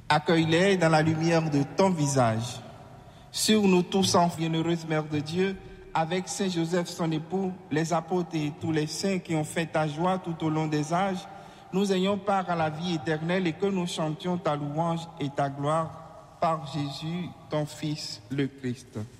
Accueille-les dans la lumière de ton visage. Sur nous tous, en bienheureuse Mère de Dieu, avec Saint Joseph, son époux, les apôtres et tous les saints qui ont fait ta joie tout au long des âges, nous ayons part à la vie éternelle et que nous chantions ta louange et ta gloire par Jésus, ton Fils, le Christ.